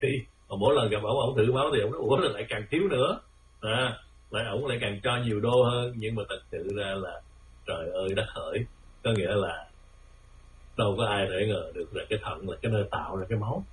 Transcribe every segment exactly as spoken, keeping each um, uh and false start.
Thì mà mỗi lần gặp ổng, ổng thử máu thì ổng nói ủa là lại càng thiếu nữa, à, lại ổng lại càng cho nhiều đô hơn. Nhưng mà thật sự ra là trời ơi đất hỡi, có nghĩa là đâu có ai để ngờ được là cái thận là cái nơi tạo ra cái máu,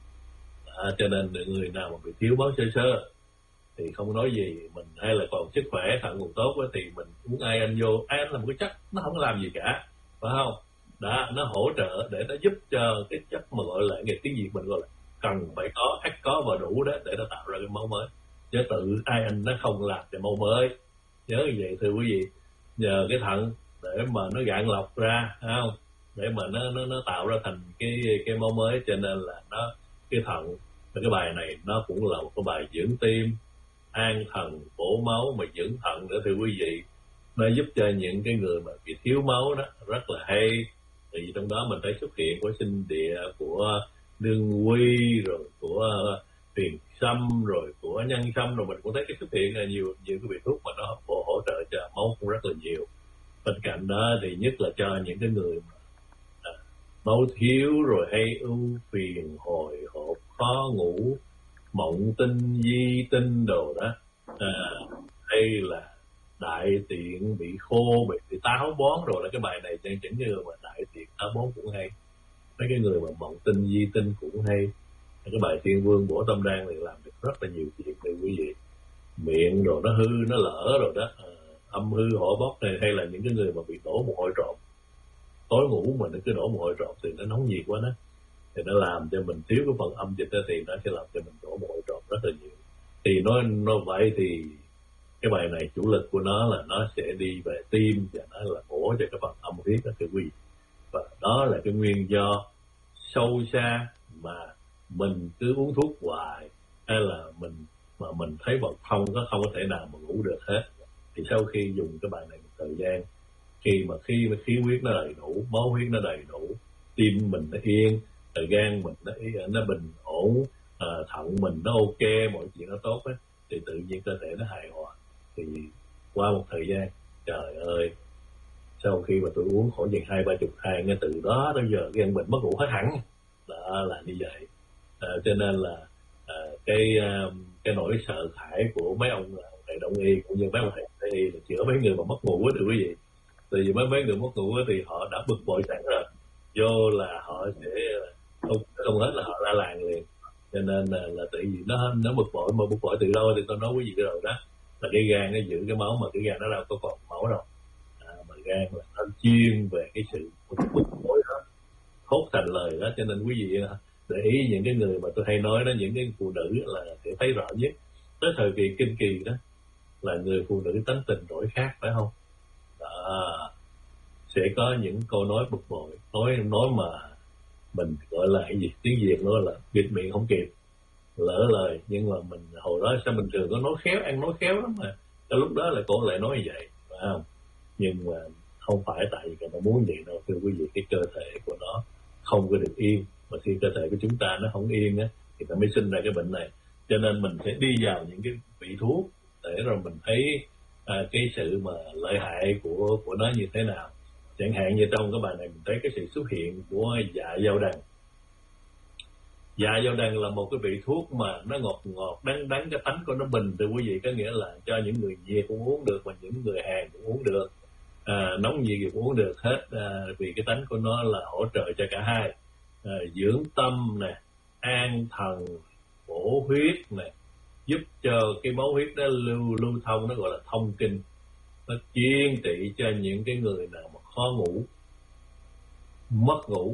à, cho nên người nào mà bị thiếu máu sơ sơ thì không nói gì mình, hay là còn sức khỏe thận còn tốt thì mình uống ai anh vô, ai anh là một cái chất nó không làm gì cả, phải không? Đó, nó hỗ trợ để nó giúp cho cái chất mà gọi là nghe tiếng Việt mình gọi là cần phải có, ắt có và đủ đó để nó tạo ra cái máu mới, chứ tự ai anh nó không làm cho máu mới. Nhớ như vậy thưa quý vị, nhờ cái thận để mà nó gạn lọc ra, phải không, để mà nó nó nó tạo ra thành cái cái máu mới. Cho nên là nó cái thận, cái bài này nó cũng là một cái bài dưỡng tim, an thần, bổ máu mà dưỡng thận nữa thưa quý vị. Nó giúp cho những cái người mà bị thiếu máu đó rất là hay. Thì trong đó mình thấy xuất hiện của sinh địa, của đương quy, rồi của huyền sâm, rồi của nhân sâm, rồi mình cũng thấy cái xuất hiện là nhiều nhiều cái vị thuốc mà nó hỗ, hỗ trợ cho máu cũng rất là nhiều. Bên cạnh đó thì nhất là cho những cái người mà à, máu thiếu rồi hay ưu phiền, hồi hộp, khó ngủ, mộng tinh, di tinh đồ đó, à, hay là đại tiện bị khô, bị, bị táo bón rồi, là cái bài này chân chỉnh như mà đại tiện táo bón cũng hay. Mấy cái người mà mộng tinh, di tinh cũng hay. Cái bài Thiên Vương Bổ Tâm Đan thì làm được rất là nhiều chuyện để quý vị. Miệng rồi nó hư, nó lỡ rồi đó, à, âm hư hổ bóc này, hay là những cái người mà bị đổ mồ hôi trộm, tối ngủ mà nó cứ đổ mồ hôi trộm thì nó nóng nhiệt quá đó, thì nó làm cho mình thiếu cái phần âm dịch đó, thì nó sẽ làm cho mình đổ mồ hôi trộm rất là nhiều. Thì nói nói vậy thì cái bài này chủ lực của nó là nó sẽ đi về tim và nó là bổ cho cái phần âm huyết đó thưa quý vị. Và đó là cái nguyên do sâu xa mà mình cứ uống thuốc hoài, hay là mình mà mình thấy bật không có không có thể nào mà ngủ được hết. Thì sau khi dùng cái bài này một thời gian, khi mà khi mà khí huyết nó đầy đủ, máu huyết nó đầy đủ, tim mình nó yên, thời gan mình nó nó bình ổn, à, thận mình nó ok, mọi chuyện nó tốt á, thì tự nhiên cơ thể nó hài hòa. Thì qua một thời gian, trời ơi, sau khi mà tôi uống khoảng chừng hai ba chục hai, ngay từ đó tới giờ gan mình mất ngủ hết hẳn. Đó là như vậy. À, cho nên là à, cái cái nỗi sợ hãi của mấy ông thầy đông y cũng như mấy ông thầy tây y là chữa mấy người mà mất ngủ á, thưa quý vị. Tại vì mấy mấy người mất ngủ thì họ đã bực bội sẵn rồi, vô là họ sẽ không không hết là họ la làng liền. Cho nên là, là tự vì nó nó bực bội, mà bực bội từ đâu thì tôi nói quý vị cái rồi đó, là cái gan nó giữ cái máu, mà cái gan nó đâu có còn máu đâu, à, mà gan là nó chuyên về cái sự bực bội đó, thốt thành lời đó. Cho nên quý vị để ý những cái người mà tôi hay nói đó, những cái phụ nữ là sẽ thấy rõ nhất tới thời kỳ kinh kỳ đó là người phụ nữ tánh tình đổi khác, phải không? Đó, sẽ có những câu nói bực bội, nói nói mà mình gọi là cái gì, tiếng Việt nói là bịt miệng không kịp, lỡ lời. Nhưng mà mình hồi đó sao mình thường có nói khéo, ăn nói khéo lắm mà cái lúc đó là cô lại nói như vậy, phải không? Nhưng mà không phải tại vì người ta muốn vậy đâu thưa quý vị. Cái cơ thể của nó không có được yên, mà khi cơ thể của chúng ta nó không yên á thì nó mới sinh ra cái bệnh này. Cho nên mình sẽ đi vào những cái vị thuốc để rồi mình thấy à, cái sự mà lợi hại của của nó như thế nào. Chẳng hạn như trong cái bài này mình thấy cái sự xuất hiện của dạ dao đằng. Dạ dao đằng là một cái vị thuốc mà nó ngọt ngọt đắng đắng, cái tánh của nó bình thưa quý vị, có nghĩa là cho những người Việt cũng uống được và những người Hàn cũng uống được, à, nóng nhiệt gì cũng uống được hết, à, vì cái tánh của nó là hỗ trợ cho cả hai, à, dưỡng tâm nè, an thần, bổ huyết nè, giúp cho cái máu huyết đó lưu lưu thông, nó gọi là thông kinh. Nó chuyên trị cho những cái người nào mà khó ngủ, mất ngủ,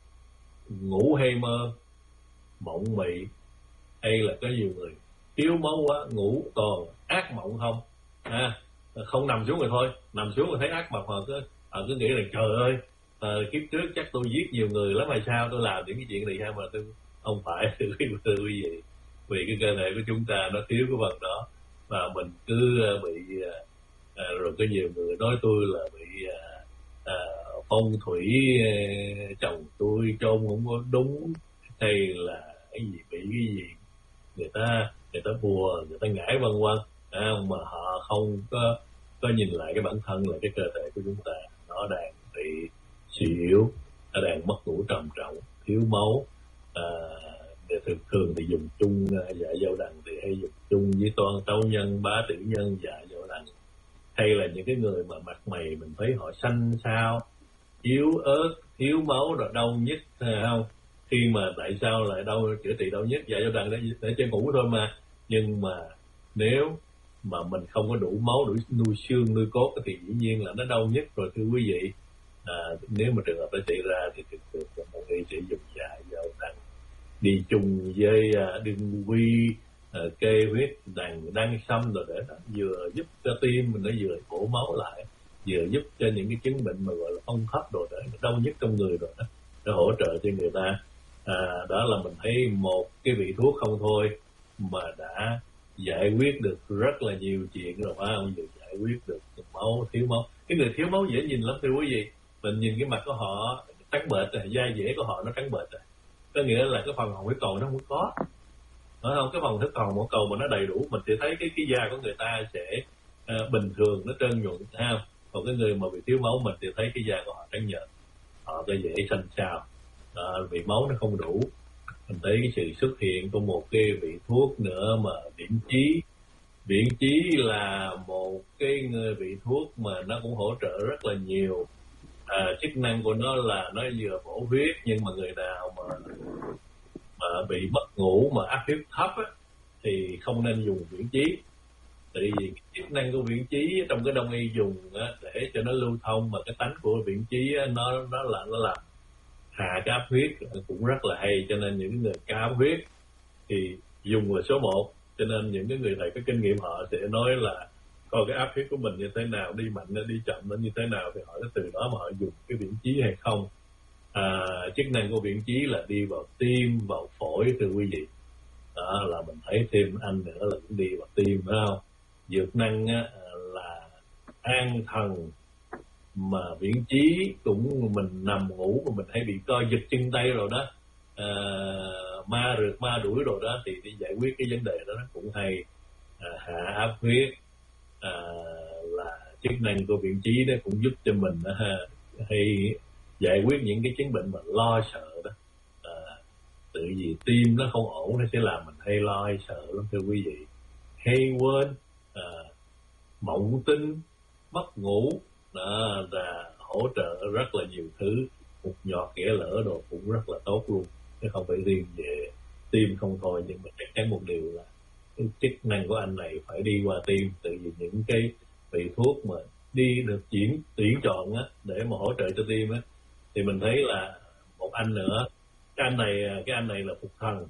ngủ hay mơ, mộng mị, hay là có nhiều người thiếu máu quá, ngủ còn ác mộng không, à, không nằm xuống rồi thôi, nằm xuống rồi thấy ác mộng, họ cứ họ cứ nghĩ là trời ơi, à, kiếp trước chắc tôi giết nhiều người lắm, hay sao tôi làm những cái chuyện này hay mà tôi không phải. Thưa quý vị, vì cái cơ thể của chúng ta nó thiếu cái phần đó, và mình cứ bị à, rồi có nhiều người nói tôi là bị à, à, phong thủy à, chồng tôi chôn không có đúng, hay là cái gì bị cái gì người ta người ta bùa, người ta ngải vân vân, à, mà họ không có có nhìn lại cái bản thân là cái cơ thể của chúng ta nó đang bị suy yếu, nó đang mất ngủ trầm trọng, thiếu máu, à, người thường thường thì dùng chung dạ dao đằng thì hay dùng chung với toan tấu nhân, bá tử nhân, dạ dao đằng, hay là những cái người mà mặt mày mình thấy họ xanh xao, yếu ớt, thiếu máu rồi đau nhức, thấy không? Khi mà tại sao lại đau, chữa trị đau nhức dạ dao đằng để để cho ngủ thôi mà, nhưng mà nếu mà mình không có đủ máu, đủ nuôi xương nuôi cốt thì dĩ nhiên là nó đau nhất rồi thưa quý vị. À, nếu mà trường hợp đã xảy ra thì thường thường mọi người sẽ dùng dạ dao đằng đi chung với uh, đương quy, uh, kê huyết đằng, đăng sâm rồi để nó vừa giúp cho tim mình nó vừa bổ máu lại, vừa giúp cho những cái chứng bệnh mà gọi là phong hấp đồ để đau nhất trong người rồi đó, để hỗ trợ cho người ta. À, đó là mình thấy một cái vị thuốc không thôi mà đã giải quyết được rất là nhiều chuyện rồi, phải không? Vừa giải quyết được máu, thiếu máu. Cái người thiếu máu dễ nhìn lắm thưa quý vị, mình nhìn cái mặt của họ trắng bệch rồi, da dẻ của họ nó trắng bệch rồi, có nghĩa là cái phần hồng huyết cầu nó không có, phải không? Cái phần huyết cầu mỗi cầu mà nó đầy đủ, mình sẽ thấy cái cái da của người ta sẽ uh, bình thường, nó trơn nhuận, thấy không? Còn cái người mà bị thiếu máu mình sẽ thấy cái da của họ trắng nhợt, họ có dễ xanh xao, uh, vì máu nó không đủ. Mình thấy cái sự xuất hiện của một cái vị thuốc nữa mà viễn chí. Viễn chí là một cái vị thuốc mà nó cũng hỗ trợ rất là nhiều. À, chức năng của nó là nó vừa bổ huyết, nhưng mà người nào mà mà bị mất ngủ mà áp huyết thấp á, thì không nên dùng viễn chí. Tại vì chức năng của viễn chí trong cái đông y dùng á, để cho nó lưu thông, mà cái tánh của viễn chí á, nó nó là nó làm hạ cái áp huyết cũng rất là hay, cho nên những người cao áp huyết thì dùng là số một. Cho nên những cái người thầy có kinh nghiệm họ sẽ nói là coi cái áp huyết của mình như thế nào, đi mạnh nó đi chậm nó như thế nào, thì họ sẽ từ đó mà họ dùng cái viễn chí hay không. À, chức năng của viễn chí là đi vào tim, vào phổi thưa quý vị. Đó là mình thấy thêm anh nữa là cũng đi vào tim, phải không? Dược năng á, là an thần, mà viễn chí cũng mình nằm ngủ mà mình hay bị co giật chân tay rồi đó, à, ma rượt ma đuổi rồi đó, thì đi giải quyết cái vấn đề đó nó cũng hay. À, hạ áp huyết à, là chức năng của viễn chí đó, cũng giúp cho mình đó, ha, hay giải quyết những cái chứng bệnh mà lo sợ đó. À, tự vì tim nó không ổn nó sẽ làm mình hay lo hay sợ lắm thưa quý vị, hay quên, à, mộng tinh, mất ngủ, đó là hỗ trợ rất là nhiều thứ. Một giọt ghẻ lỡ đồ cũng rất là tốt luôn, chứ không phải riêng về tim không thôi. Nhưng mà chắc chắn một điều là cái chức năng của anh này phải đi qua tim, tại vì những cái vị thuốc mà đi được chuyển tuyển chọn á, để mà hỗ trợ cho tim á, thì mình thấy là một anh nữa, cái anh này cái anh này là phục thần.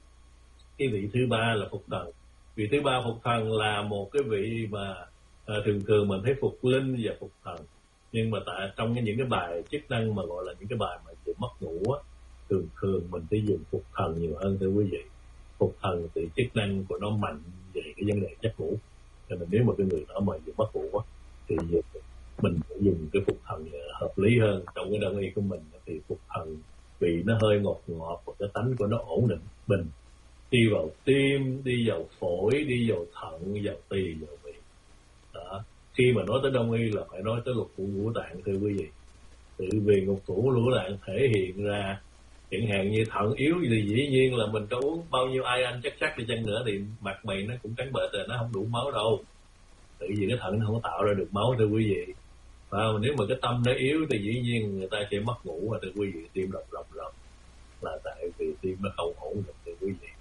Cái vị thứ ba là phục thần. Vị thứ ba phục thần là một cái vị mà à, thường thường mình thấy phục linh và phục thần, nhưng mà tại trong những cái bài chức năng mà gọi là những cái bài mà về mất ngủ á, thường thường mình sẽ dùng phục thần nhiều hơn thưa quý vị. Phục thần thì chức năng của nó mạnh về cái vấn đề giấc ngủ, cho nên nếu mà cái người đó mà về mất ngủ á, thì mình phải dùng cái phục thần hợp lý hơn. Trong cái đông y của mình thì phục thần vị nó hơi ngọt ngọt, và cái tánh của nó ổn định, bình, đi vào tim, đi vào phổi, đi vào thận, vào tỳ, vào vị. Đó. Khi mà nói tới đông y là phải nói tới lục phủ ngũ tạng thưa quý vị. Tự vì lục phủ ngũ tạng thể hiện ra, chẳng hạn như thận yếu thì dĩ nhiên là mình có uống bao nhiêu ai anh chắc chắc đi chăng nữa thì mặt mày nó cũng trắng bệch rồi, nó không đủ máu đâu. Tự vì cái thận nó không có tạo ra được máu thưa quý vị. Và nếu mà cái tâm nó yếu thì dĩ nhiên người ta sẽ mất ngủ, và thưa quý vị tim đập rầm rầm là tại vì tim nó không ổn định thưa quý vị.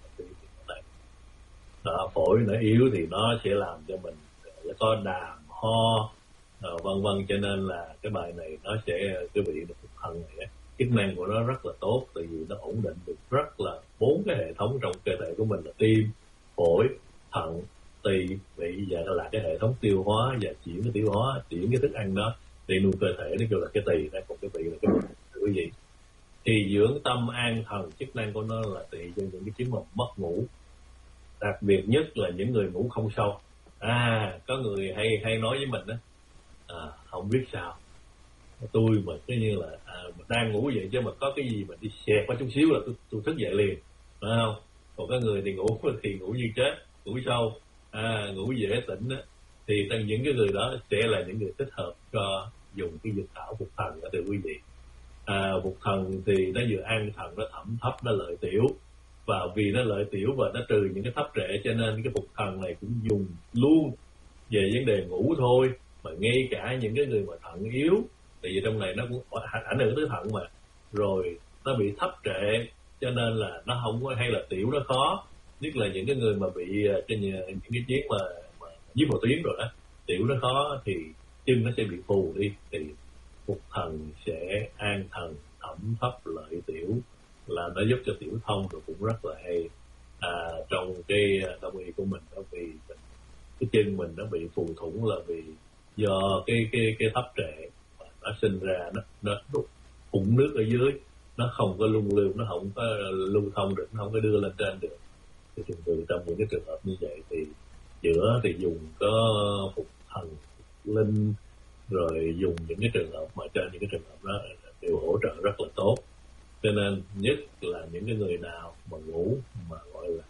Đó, phổi nó yếu thì nó sẽ làm cho mình có đàm ho vân vân, cho nên là cái bài này nó sẽ cái vị được phục thần này, chức năng của nó rất là tốt, tại vì nó ổn định được rất là bốn cái hệ thống trong cơ thể của mình là tim, phổi, thận, tỳ, vị, và là cái hệ thống tiêu hóa và chuyển cái tiêu hóa, chuyển cái thức ăn đó để nuôi cơ thể, nó kêu là cái tỳ, nó còn cái vị là cái bụng thưa quý vị. Thì dưỡng tâm an thần, chức năng của nó là tỳ cho những cái chứng mà mất ngủ, đặc biệt nhất là những người ngủ không sâu. À, có người hay hay nói với mình đó, à, không biết sao tôi mà cái như là à, đang ngủ vậy chứ mà có cái gì mà đi xẹt qua chút xíu là tôi, tôi thức dậy liền, phải không? Còn có người thì ngủ thì ngủ như chết, ngủ sâu, à, ngủ dễ tỉnh đó. Thì những cái người đó sẽ là những người thích hợp cho dùng cái dược thảo phục thần đó thưa quý vị. À, phục thần thì nó vừa an thần, nó thẩm thấp, nó lợi tiểu, và vì nó lợi tiểu và nó trừ những cái thấp trệ, cho nên cái phục thần này cũng dùng luôn về vấn đề ngủ thôi. Mà ngay cả những cái người mà thận yếu, tại vì trong này nó cũng ảnh hưởng tới thận mà, rồi nó bị thấp trệ cho nên là nó không có, hay là tiểu nó khó, nhất là những cái người mà bị trên những cái chuyến mà, mà dưới một tuyến rồi đó, tiểu nó khó thì chân nó sẽ bị phù đi, thì phục thần sẽ an thần thẩm thấp lợi tiểu, là nó giúp cho tiểu thông, rồi cũng rất là hay. À, trong cái đông y của mình đó, vì cái chân mình nó bị phù thủng là vì do cái cái cái thấp trệ mà nó sinh ra, nó nó ủng nước ở dưới, nó không có lung lưu, nó không có lưu thông được, nó không có đưa lên trên được. Thì thường thường trong những cái trường hợp như vậy thì chữa thì dùng có phục thần, phục linh, rồi dùng những cái trường hợp mà trên những cái trường hợp đó đều hỗ trợ rất là tốt. Cho nên nhất là những cái người nào mà ngủ mà gọi là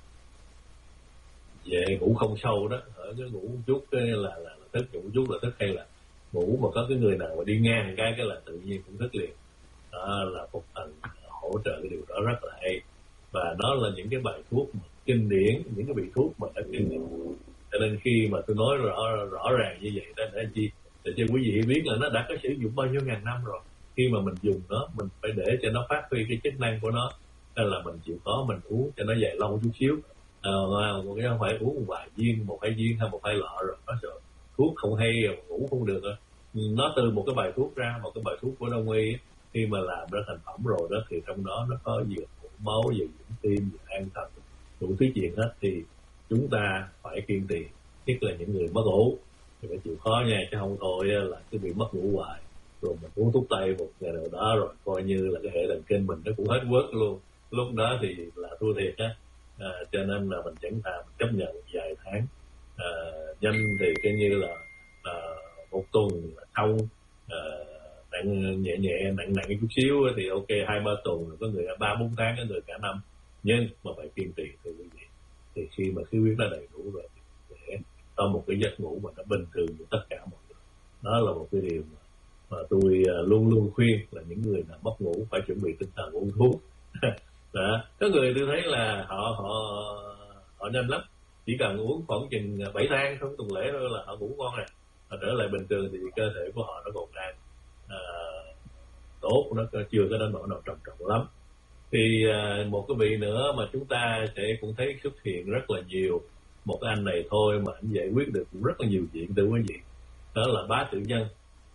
về ngủ không sâu đó, ở cái ngủ chút cái là, là là thức, ngủ chút là thức, hay là ngủ mà có cái người nào mà đi ngang cái cái là tự nhiên cũng thức liền, đó là phục thần hỗ trợ cái điều đó rất là hay. Và đó là những cái bài thuốc mà kinh điển, những cái vị thuốc mà đã kinh điển. Cho nên khi mà tôi nói rõ rõ ràng như vậy đó, để chi để cho quý vị biết là nó đã có sử dụng bao nhiêu ngàn năm rồi. Khi mà mình dùng nó, mình phải để cho nó phát huy cái chức năng của nó, nên là mình chịu khó mình uống cho nó dài lâu chút xíu. À, một cái không phải uống một vài viên, một hai viên hay một hai lọ rồi nó sợ thuốc không hay, ngủ không được. Nó từ một cái bài thuốc ra, một cái bài thuốc của đông y khi mà làm ra thành phẩm rồi đó, thì trong đó nó có vừa máu, vừa dưỡng tim, vừa an thần, đủ thứ chuyện hết. Thì chúng ta phải kiên trì, nhất là những người mất ngủ thì phải chịu khó nha, chứ không thôi là cứ bị mất ngủ hoài, rồi mình uống thuốc tây một ngày nào đó rồi coi như là cái hệ thần kinh mình nó cũng hết quất luôn, lúc đó thì là thua thiệt á. À, cho nên là mình chẳng thà mình chấp nhận vài tháng, à, nhanh thì coi như là à, một tuần xong, à, nặng nhẹ nhẹ nặng nặng chút xíu thì ok hai ba tuần, có người ba bốn tháng, có người cả năm, nhưng mà phải kiên trì thưa quý vị. Thì khi mà khí huyết nó đầy đủ rồi thì sẽ có một cái giấc ngủ mà nó bình thường như tất cả mọi người. Đó là một cái điều mà, mà tôi luôn luôn khuyên là những người nào mất ngủ phải chuẩn bị tinh thần uống thuốc. Đó. Có người tôi thấy là họ họ họ nhanh lắm, chỉ cần uống khoảng chừng bảy thang không tuần lễ thôi là họ ngủ ngon rồi, họ trở lại bình thường thì cơ thể của họ nó còn đang à, tốt, nó chưa có đến nỗi nào trầm trọng lắm. Thì à, một cái vị nữa mà chúng ta sẽ cũng thấy xuất hiện rất là nhiều, một cái anh này thôi mà anh giải quyết được cũng rất là nhiều chuyện thưa quý vị, đó là Bá Tử Nhân.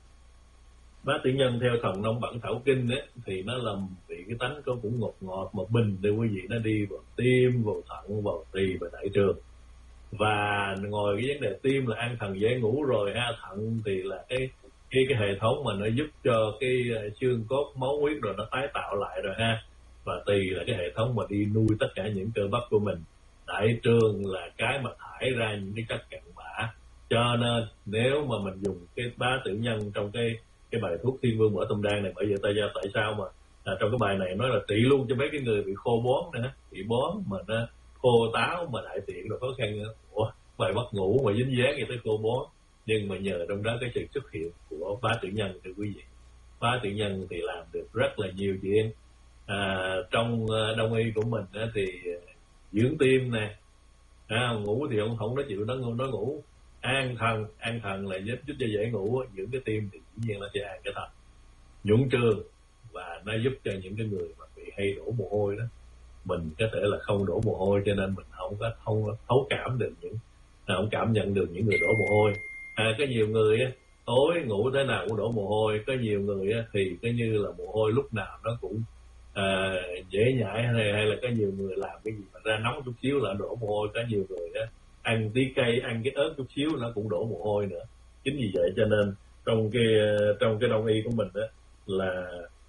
Bá Tử Nhân theo Thần Nông Bản Thảo Kinh ấy, thì nó là vị cái tánh có cũng ngọt ngọt mà bình thưa quý vị, nó đi vào tim, vào thận, vào tỳ và đại trường. Và ngồi cái vấn đề tim là an thần dễ ngủ rồi ha, thận thì là cái cái cái hệ thống mà nó giúp cho cái xương cốt máu huyết rồi nó tái tạo lại rồi ha, và tỳ là cái hệ thống mà đi nuôi tất cả những cơ bắp của mình, đại trường là cái mà thải ra những cái chất cặn bã. Cho nên nếu mà mình dùng cái Bá Tử Nhân trong cái cái bài thuốc Thiên Vương Mở Tâm Đan này, bởi vì tại sao tại sao mà à, trong cái bài này nói là trị luôn cho mấy cái người bị khô bón nữa, bị bón mà nó khô táo mà đại tiện rồi khó khăn nữa. Ủa, bài mất ngủ mà dính dáng vậy tới khô bón, nhưng mà nhờ trong đó cái sự xuất hiện của Bá Tử Nhân thưa quý vị. Bá Tử Nhân thì làm được rất là nhiều chuyện. À, trong đông y của mình á, thì dưỡng tim nè, à, ngủ thì không không nó chịu nó nó ngủ, an thần an thần là giúp giúp cho dễ ngủ, dưỡng cái tim thì dĩ nhiên nó sẽ an cái thần, nhuận trường, và nó giúp cho những cái người mà bị hay đổ mồ hôi đó, mình có thể là không đổ mồ hôi, cho nên mình không có không thấu cảm được những không cảm nhận được những người đổ mồ hôi. À, có nhiều người á, tối ngủ thế nào cũng đổ mồ hôi, có nhiều người á, thì có như là mồ hôi lúc nào nó cũng à, dễ nhảy, hay, hay là có nhiều người làm cái gì mà ra nóng chút xíu là đổ mồ hôi, có nhiều người á ăn tí cây, ăn cái ớt chút xíu nó cũng đổ mồ hôi nữa. Chính vì vậy cho nên trong cái trong cái đông y của mình đó là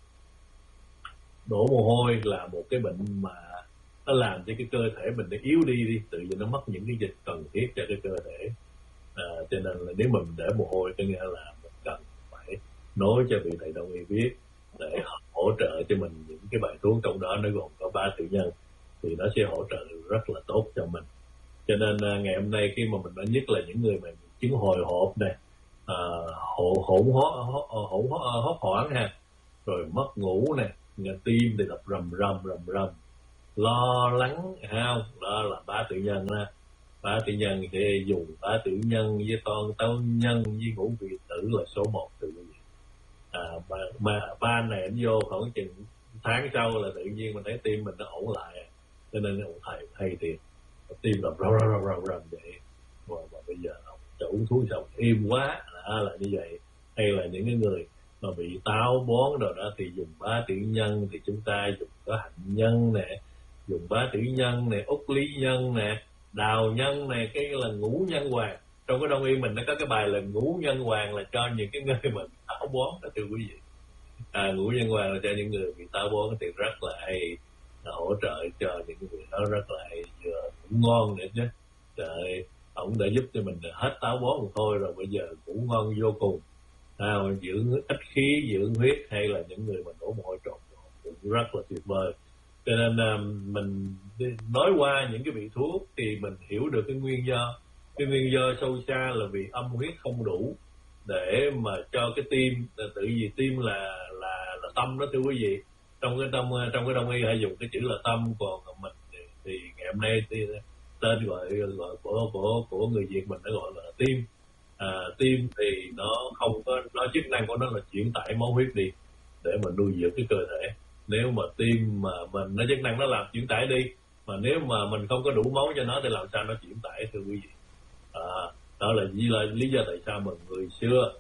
đổ mồ hôi là một cái bệnh mà nó làm cho cái cơ thể mình nó yếu đi đi, tự nhiên nó mất những cái dịch cần thiết cho cái cơ thể. À, cho nên là nếu mình để mồ hôi có nghĩa là mình cần phải nói cho vị thầy đông y biết để hỗ trợ cho mình những cái bài thuốc, trong đó nó gồm có Bá Tử Nhân, thì nó sẽ hỗ trợ rất là tốt cho mình. Cho nên uh, ngày hôm nay khi mà mình nói nhất là những người mà chứng hồi hộp này, uh, hỗn hỗn hỗn hốt hoảng ha, rồi mất ngủ nè, tim thì đập rầm rầm rầm rầm, lo lắng, không? Đó là bá tự nhân đó. Bá tự nhân thì dùng bá tự nhân với con tấu nhân với ngũ vị tử là số một từ quý vị. À, mà, mà ba này anh vô khoảng chừng tháng sau là tự nhiên mình thấy tim mình nó ổn lại, cho nên ông thầy thay tiền tim là rau rau rau rau rau vậy. Mà, mà bây giờ ông cho uống thuốc xong im quá à, là như vậy. Hay là những cái người mà bị táo bón rồi đó thì dùng bá tử nhân, thì chúng ta dùng có hạnh nhân nè, dùng bá tử nhân nè, úc lý nhân nè, đào nhân nè, cái là ngũ nhân hoàng. Trong cái đông y mình nó có cái bài là ngũ nhân hoàng là cho những cái người mà táo bón đó thưa quý vị. À, ngũ nhân hoàng là cho những người bị táo bón thì rất là hay, là hỗ trợ cho những người đó rất là hay, vừa cũng ngon nữa chứ. Trời, ông đã giúp cho mình hết táo bón một thôi rồi, bây giờ cũng ngon vô cùng. À, dưỡng ít khí, dưỡng huyết, hay là những người mà đổ mồ hôi trộn cũng rất là tuyệt vời. Cho nên uh, mình nói qua những cái vị thuốc thì mình hiểu được cái nguyên do. Cái nguyên do sâu xa là vì âm huyết không đủ để mà cho cái tim, tự vì tim là là là tâm đó thưa quý vị. Trong cái đông trong cái đông y hay dùng cái chữ là tâm, còn mình thì, thì ngày hôm nay thì tên gọi gọi của của của người Việt mình nó gọi là tim. À, tim thì nó không có, nó chức năng của nó là chuyển tải máu huyết đi để mà nuôi dưỡng cái cơ thể. Nếu mà tim mà mình nó chức năng nó làm chuyển tải đi, mà nếu mà mình không có đủ máu cho nó thì làm sao nó chuyển tải thưa quý vị. À, đó là lý, là lý do tại sao mà người xưa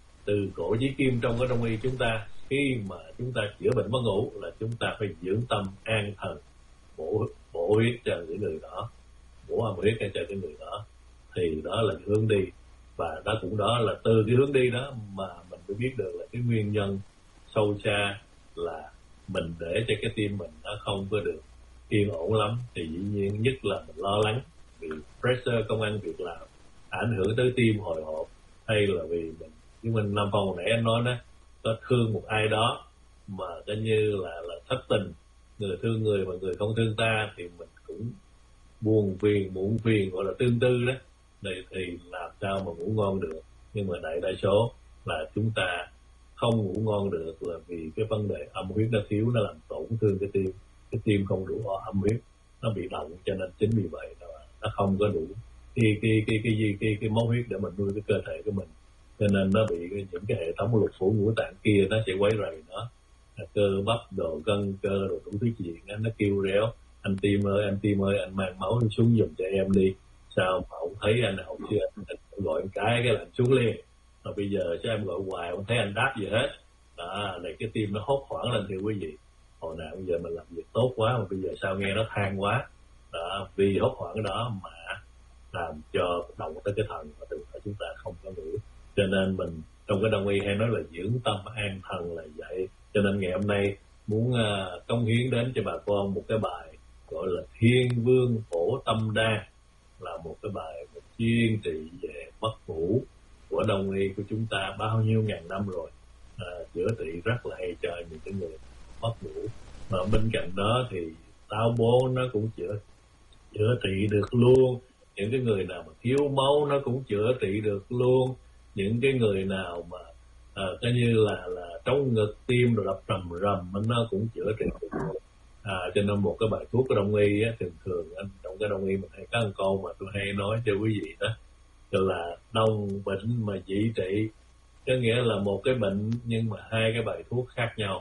từ cổ chí kim trong cái đông y chúng ta, khi mà chúng ta chữa bệnh mất ngủ là chúng ta phải dưỡng tâm an thần, bổ bổ huyết cho những người đó, bổ âm huyết cho cái người đó, thì đó là hướng đi. Và đó cũng đó là từ cái hướng đi đó mà mình mới biết được là cái nguyên nhân sâu xa là mình để cho cái tim mình nó không có được yên ổn lắm. Thì dĩ nhiên nhất là mình lo lắng vì pressure công ăn việc làm ảnh hưởng tới tim hồi hộp, hay là vì mình, nhưng mình Nam Phong hồi nãy anh nói đó, có thương một ai đó mà coi như là là thất tình, người thương người mà người không thương ta thì mình cũng buồn phiền, muộn phiền, gọi là tương tư đó. Này thì làm sao mà ngủ ngon được. Nhưng mà đại đa số là chúng ta không ngủ ngon được là vì cái vấn đề âm huyết nó thiếu, nó làm tổn thương cái tim. Cái tim không đủ âm huyết, nó bị động, cho nên chính vì vậy là nó không có đủ cái cái cái cái gì cái, cái, cái máu huyết để mình nuôi cái cơ thể của mình, cho nên nó bị những cái hệ thống lục phủ ngũ tạng kia nó sẽ quấy rầy nó, cơ bắp đồ gân cơ đồ đủ thứ chuyện đó, nó kêu réo anh tim ơi anh tim ơi anh mang máu xuống giùm cho em đi. Sao mà ông thấy anh học chưa, anh, anh gọi một cái cái làm xuống liền, mà bây giờ chứ em gọi hoài không thấy anh đáp gì hết đó, này cái tim nó hốt hoảng lên thưa quý vị. Hồi nào bây giờ mình làm việc tốt quá mà bây giờ sao nghe nó than quá đó, vì hốt hoảng đó mà làm cho động tới cái thần mà từ phải chúng ta không có ngủ. Cho nên mình trong cái đông y hay nói là dưỡng tâm an thần là vậy. Cho nên ngày hôm nay muốn uh, cống hiến đến cho bà con một cái bài gọi là Thiên Vương Phổ Tâm Đa, là một cái bài một chuyên trị về mất ngủ của đông y của chúng ta bao nhiêu ngàn năm rồi, à, chữa trị rất là hay cho những cái người mất ngủ. Mà bên cạnh đó thì táo bón nó cũng chữa chữa trị được luôn. Những cái người nào mà thiếu máu nó cũng chữa trị được luôn. Những cái người nào mà à, coi như là là trong ngực tim rồi đập rầm rầm nó cũng chữa trị được luôn. À, cho nên một cái bài thuốc của đông y á, thường thường anh trong cái đông y mình hay có một câu mà tôi hay nói cho quý vị đó, là đông bệnh mà dị trị, có nghĩa là một cái bệnh nhưng mà hai cái bài thuốc khác nhau.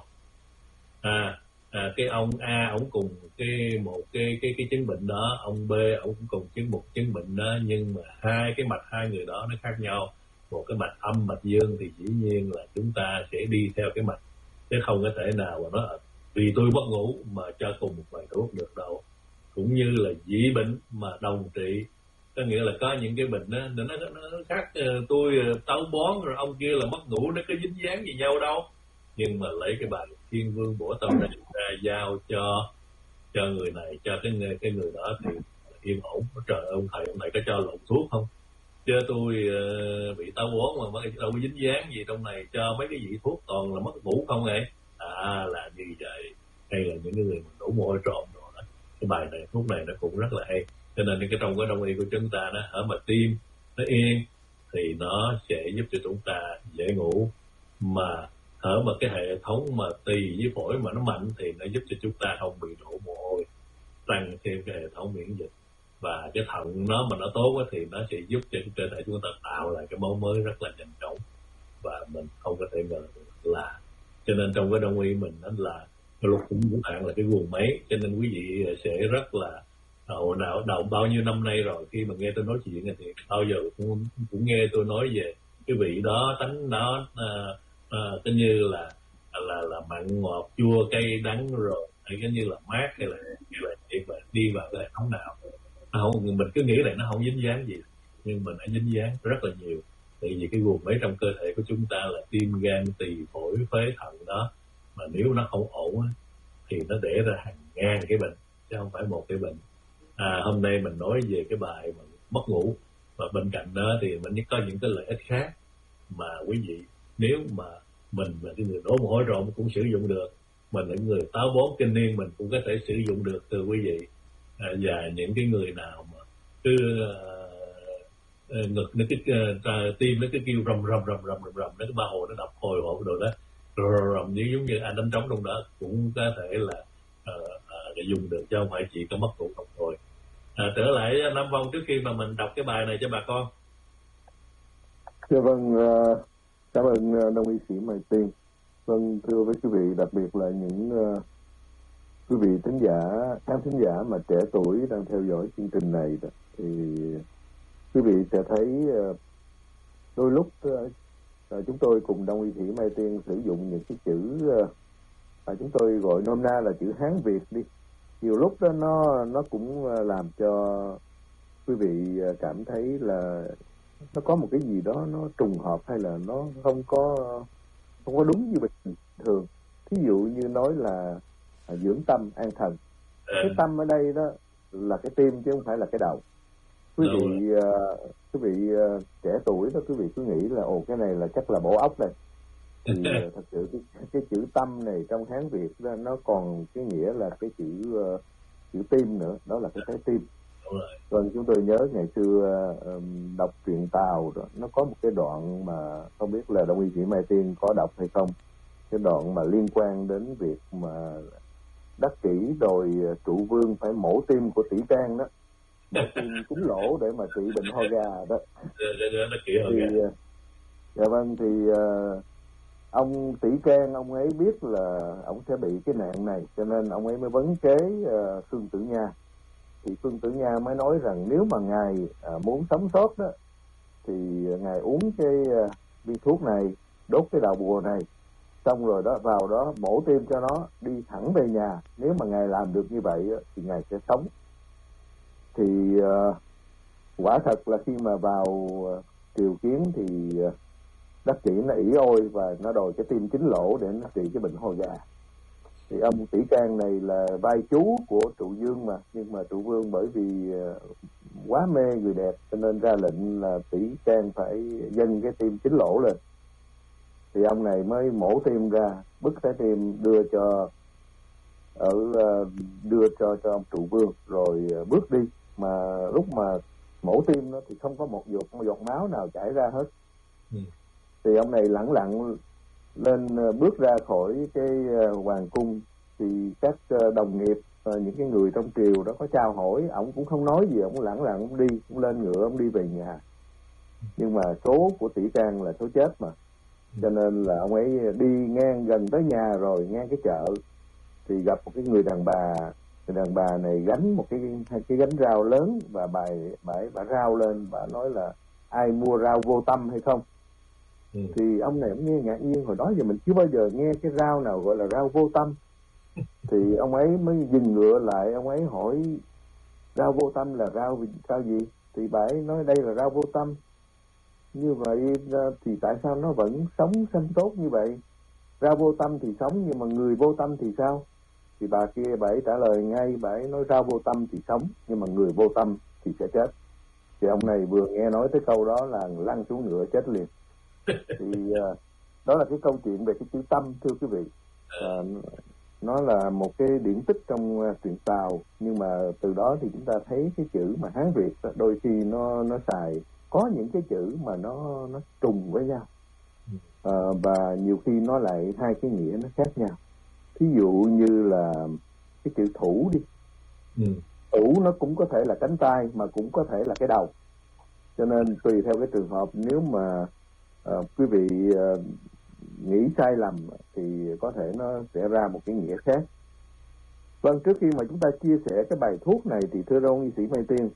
À, à cái ông A ông cùng cái một cái cái cái chứng bệnh đó, ông B ông cũng cùng chứng một chứng bệnh đó, nhưng mà hai cái mạch hai người đó nó khác nhau. Một cái mạch âm mạch dương thì dĩ nhiên là chúng ta sẽ đi theo cái mạch, chứ không có thể nào mà nó vì tôi mất ngủ mà cho cùng một bài thuốc được đâu. Cũng như là dị bệnh mà đồng trị, có nghĩa là có những cái bệnh đó, nó, nó, nó khác. Tôi táo bón rồi ông kia là mất ngủ, nó có dính dáng gì nhau đâu. Nhưng mà lấy cái bài Thiên Vương Bổ Tâm này ra giao cho cho người này, cho cái người, cái người đó thì yên ổn. Trời ơi, ông thầy ông thầy có cho lộn thuốc không? Chứ tôi uh, bị táo bón mà đâu có dính dáng gì trong này, cho mấy cái vị thuốc toàn là mất ngủ không vậy? À, là như vậy. Hay là những cái người mà đổ mồ hôi trộm rồi đó. Cái bài này, thuốc này nó cũng rất là hay. Cho nên cái trong cái đông y của chúng ta nó ở mà tim nó yên thì nó sẽ giúp cho chúng ta dễ ngủ. Mà thở mà cái hệ thống mà tỳ với phổi mà nó mạnh thì nó giúp cho chúng ta không bị đổ mồ hôi. tăng thêm cái hệ thống miễn dịch. Và cái thận nó mà nó tốt thì nó sẽ giúp cho cơ thể chúng ta tạo lại cái máu mới rất là nhanh chóng, và mình không có thể ngờ được là, cho nên trong cái đông y mình đó là lục phủ ngũ tạng là cái guồng máy, cho nên quý vị sẽ rất là hồi nào đầu bao nhiêu năm nay rồi, khi mà nghe tôi nói chuyện thì bao giờ cũng cũng nghe tôi nói về cái vị đó, tánh nó à, à, cái như là là là mặn ngọt chua cay đắng, rồi hay cái như là mát hay là như là vậy, và đi vào cái hệ thống nào không, mình cứ nghĩ là nó không dính dáng gì, nhưng mà nó dính dáng rất là nhiều. Tại vì cái guồng máy trong cơ thể của chúng ta là tim, gan, tỳ, phổi, phế, thận đó, mà nếu nó không ổn thì nó để ra hàng ngàn cái bệnh chứ không phải một cái bệnh. À, hôm nay mình nói về cái bài mà mất ngủ, và bên cạnh đó thì mình có những cái lợi ích khác mà quý vị nếu mà mình là cái người đổ mồ hôi rộn cũng sử dụng được, mình là người táo bón kinh niên mình cũng có thể sử dụng được từ quý vị. À, và những cái người nào mà cứ uh, ngực nó cứ uh, tim nó cứ kêu rầm rầm rầm rầm rầm rầm, nó cứ ba hồ nó đập hồi hộp đồ đó, rầm rầm như giống như anh đánh trống trong đó, cũng có thể là uh, uh, để dùng được chứ không phải chỉ có mất ngủ không thôi. À, trở lại Nam Phong trước khi mà mình đọc cái bài này cho bà con. Dạ vâng, uh, cảm ơn uh, Đông y sĩ Mai Tiên. Vâng, thưa với quý vị, đặc biệt là những uh, quý vị thính giả, khán thính giả mà trẻ tuổi đang theo dõi chương trình này đó, thì quý vị sẽ thấy uh, đôi lúc uh, chúng tôi cùng Đông y sĩ Mai Tiên sử dụng những cái chữ uh, mà chúng tôi gọi nôm na là chữ Hán Việt đi. Nhiều lúc đó nó nó cũng làm cho quý vị cảm thấy là nó có một cái gì đó nó trùng hợp, hay là nó không có không có đúng như bình thường. Thí dụ như nói là dưỡng tâm an thần, cái tâm ở đây đó là cái tim chứ không phải là cái đầu. Quý vị uh, quý vị uh, trẻ tuổi đó, quý vị cứ nghĩ là ồ cái này là chắc là bộ óc đây. Thì uh, thật sự cái, cái chữ tâm này trong Hán Việt đó, nó còn cái nghĩa là cái chữ uh, chữ tim nữa, đó là cái trái tim. Vâng, chúng tôi nhớ ngày xưa uh, đọc truyện Tào đó, nó có một cái đoạn mà không biết là Đông y sĩ Mai Tiên có đọc hay không, cái đoạn mà liên quan đến việc mà Đắc Kỷ đòi trụ vương phải mổ tim của Tỷ Trang đó, mổ tim kính lỗ để mà trị bệnh ho gà đó. Thì dạ vâng, thì uh, ông Tỷ Trang ông ấy biết là ông sẽ bị cái nạn này, cho nên ông ấy mới vấn kế uh, Khương Tử Nha. Thì Khương Tử Nha mới nói rằng nếu mà ngài uh, muốn sống sót đó thì ngài uống cái uh, viên thuốc này, đốt cái đầu bùa này, xong rồi đó vào đó mổ tim cho nó, đi thẳng về nhà. Nếu mà ngài làm được như vậy thì ngài sẽ sống. Thì uh, quả thật là khi mà vào uh, triều kiến thì uh, Đắc Kỷ nó ỷ ôi và nó đòi cái tim chính lỗ để nó trị cái bệnh ho gà. Thì ông Tỷ Trang này là vai chú của Trụ Vương mà, nhưng mà Trụ Vương bởi vì uh, quá mê người đẹp cho nên ra lệnh là Tỷ Trang phải dâng cái tim chính lỗ lên. Thì ông này mới mổ tim ra, bứt trái tim đưa cho ở uh, đưa cho cho ông Trụ Vương rồi uh, bước đi. Mà lúc mà mổ tim nó thì không có một giọt một giọt máu nào chảy ra hết. Ừ. Thì ông này lẳng lặng lên uh, bước ra khỏi cái uh, hoàng cung, thì các uh, đồng nghiệp, uh, những cái người trong triều đó có chào hỏi, ông cũng không nói gì, ông lẳng lặng ông đi, ông lên ngựa ông đi về nhà. Nhưng mà số của Tỷ Trang là số chết mà, cho nên là ông ấy đi ngang gần tới nhà rồi, ngang cái chợ thì gặp một cái người đàn bà. Người đàn bà này gánh một cái hai cái gánh rau lớn, và bà bà bà rao lên, bà nói là ai mua rau vô tâm hay không. Ừ. Thì ông này ông nghe ngạc nhiên, hồi đó giờ mình chưa bao giờ nghe cái rau nào gọi là rau vô tâm. Thì ông ấy mới dừng ngựa lại, ông ấy hỏi rau vô tâm là rau rau gì. Thì bà ấy nói đây là rau vô tâm. Như vậy thì tại sao nó vẫn sống xanh tốt như vậy? Rau vô tâm thì sống, nhưng mà người vô tâm thì sao? Thì bà kia bà ấy trả lời ngay, bà ấy nói rau vô tâm thì sống, nhưng mà người vô tâm thì sẽ chết. Thì ông này vừa nghe nói tới câu đó là lăn xuống ngựa chết liền. Thì uh, đó là cái câu chuyện về cái chữ tâm, thưa quý vị. Uh, nó là một cái điển tích trong uh, truyện Tào, nhưng mà từ đó thì chúng ta thấy cái chữ mà Hán Việt đôi khi nó nó xài có những cái chữ mà nó nó trùng với nhau, uh, và nhiều khi nó lại hai cái nghĩa nó khác nhau. Thí dụ như là cái chữ thủ đi, Ừ. Tủ nó cũng có thể là cánh tay mà cũng có thể là cái đầu, cho nên tùy theo cái trường hợp, nếu mà uh, quý vị uh, nghĩ sai lầm thì có thể nó sẽ ra một cái nghĩa khác. Vâng, trước khi mà chúng ta chia sẻ cái bài thuốc này thì thưa ông y sĩ Mai Tiên,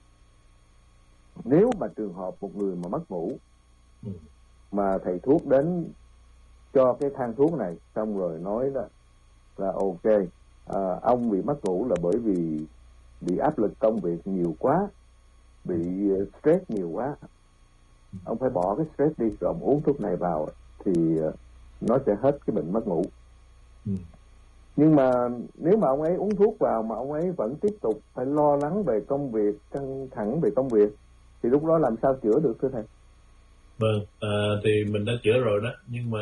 nếu mà trường hợp một người mà mất ngủ Ừ. mà thầy thuốc đến cho cái thang thuốc này xong rồi nói là là ok, à, ông bị mất ngủ là bởi vì bị áp lực công việc nhiều quá, bị stress nhiều quá, ông phải bỏ cái stress đi rồi ông uống thuốc này vào thì nó sẽ hết cái bệnh mất ngủ. Ừ. Nhưng mà nếu mà ông ấy uống thuốc vào mà ông ấy vẫn tiếp tục phải lo lắng về công việc, căng thẳng về công việc, thì lúc đó làm sao chữa được thưa thầy? Vâng, à, thì mình đã chữa rồi đó, nhưng mà